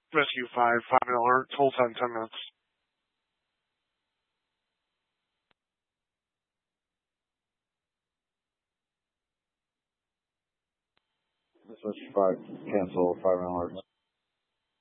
Rescue 5, 5-minute alert, total time 10 minutes. Rescue 5, cancel 5-minute alert.